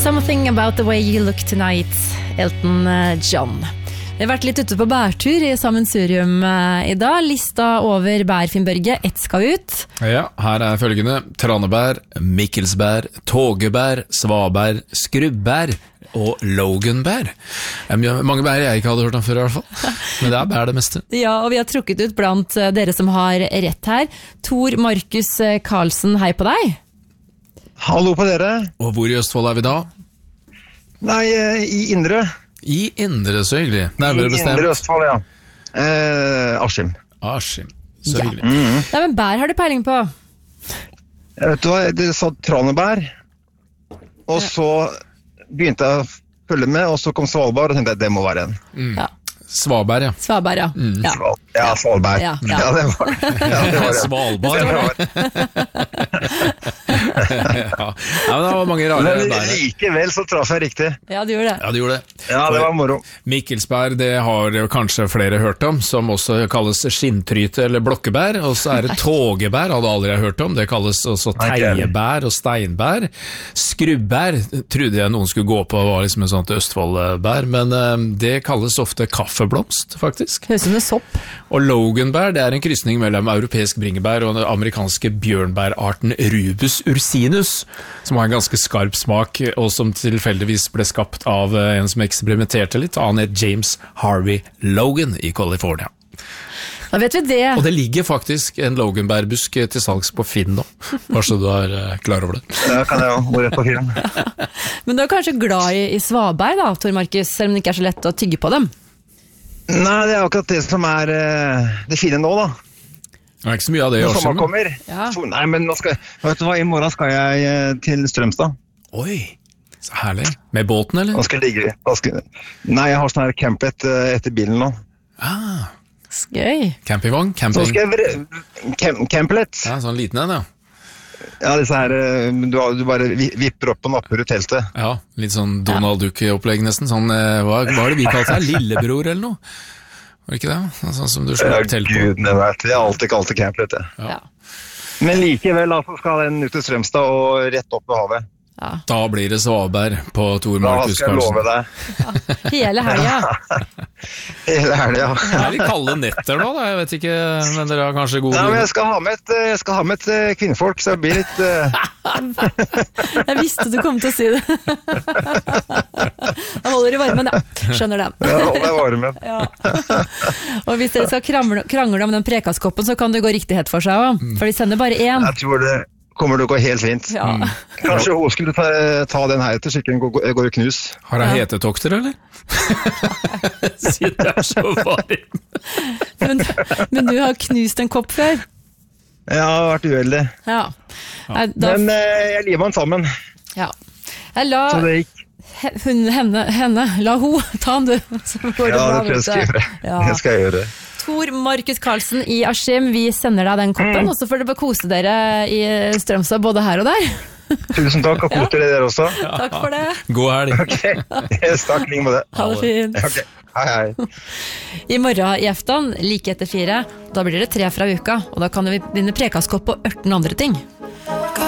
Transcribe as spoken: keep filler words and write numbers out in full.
Something about the way you look tonight, Elton John. Vi har vært litt ute på bærtur i Sammensurium i dag. Lista over bær, Finnbørge, ett skal ut. Ja, her er følgende: tranebær, mikkelsbær, tågebær, svabær, skrubbær og loganbær. Mange bær jeg ikke hadde hørt om før i hvert fall, men det er bær det meste. Ja, og vi har trukket ut blant dere som har rett her. Tor Markus Karlsen, hei på deg. Hallo på dere. Og hvor i Østfold er vi da? Nei, i Indre. I Indre, så hyggelig. Nærmere bestemt. I Indre Østfold, ja. Eh, Askim. Askim, så ja. hyggelig. Mm. Nei, men bær har du peiling på? Jeg vet du hva, det sa tranebær, og så begynte jeg å følge med, og så kom Svalbard, og tenkte jeg, det må være en. Mm. Ja. Svabær, ja. Svabær, ja. Mm. Ja. Sval ja, Svalbær. Ja, ja. Ja, det var det. Ja, det var det. Svalbard. Ja. Ja, men det var mange rare men bær. likevel så traff jeg riktig. Ja, du gjorde det. Ja, du gjorde det. Ja, det var moro. Mikkelsbær, det har kanskje flere hørt om, som også kalles skinntryte eller blokkebær, og så er det tågebær, hadde aldri hørt om, det kalles også teiebær og steinbær. Skrubbær trodde jeg noen skulle gå på, var liksom en sånt Østfoldbær, men uh, det kalles ofte kaffeblomst, faktisk. Høres som en sopp. Og loganbær, det er en krysning mellom europeisk bringebær og den amerikanske bjørnbærarten Rubus ursinus, som har en ganske skarp smak, og som tilfeldigvis ble skapt av en som eksperimenterte litt. Han het James Harvey Logan i California. Da vet vi det. Og det ligger faktisk en loganbærbusk til salgs på Finn nå, bare så du er klar over det. Ja, kan jeg jo gå rett på Finn. Men du er kanskje glad i, i svabær da, Tor Markus, selv om det ikke er så lett å tygge på dem? Nei, det er akkurat det som er uh, det fine nå, da. Det er ikke så mye av det i Når Askim. sommeren kommer. Ja. Så, nei, men nå skal, vet du hva, i morgen skal jeg uh, til Strømstad. Oi, så herlig. Med båten, eller? Nå skal jeg ligge. Nå skal, nei, jeg har sånn her campet uh, etter bilen nå. Ah, gøy. campingvogn, Så camping. skal jeg vre- camp, camplet. Ja, sånn liten en, ja. Ja, disse her, uh, du, har- du bare vi- vipper opp og napper ut teltet. Ja, litt sånn Donald Duck-opplegg nesten. Sånn, eh, hva, hva er det vi kalte det? Lillebror eller noe? Var det ikke det? Sånn som du slår opp telt på. Gud, det vet. Jeg har alltid kalt det camplet, det. Ja. Ja. Men likevel, altså, skal den ut til Strømstad og rett opp ved havet. Ja. Da blir det svabær på Tor Da Markus skal jeg love Karlsen. deg. Hele helga. Hele helgen, ja. Det er litt kalde netter nå, da. Jeg vet ikke, men dere har kanskje god... Nei, men jeg skal ha med et, jeg skal ha med et eh, kvinnfolk, så det blir litt... Uh... Jeg visste du kom til å si det. Da holder du varmen, ja. Skjønner det. Ja, holder jeg varmen. Ja. Og hvis dere skal krangle, krangle om den prekaskoppen, så kan det gå riktig hett for seg også. For de sender bare én. Jeg tror det kommer til å gå helt fint. Ja. Kanskje hun skulle ta, ta den her til skikken går, går i knus. Har jeg hetetokter, eller? Siden det er så varm. Men, men du har knust en kopp før? Jeg har vært uheldig. Ja. Nei, da, Men eh, jeg livet den sammen, ja. Jeg la så det gikk. he- hun, henne, henne, la hun ta den du. Så går Ja, det bra, tror jeg vet skal du. gjøre. Ja. Det skal jeg gjøre. Tor Markus Karlsen i Askim, vi sender deg den koppen, og så får dere bare kose dere i Strømstad både her og der. Tusen takk, og kos dere dere også. Takk for det. God helg. Ok, yes, takk, like med det. Ha det fint. Ok, hei hei. I morgen i aften, like etter fire, da blir det tre fra uka, og da kan vi vinne prekaskopp på ørten andre ting.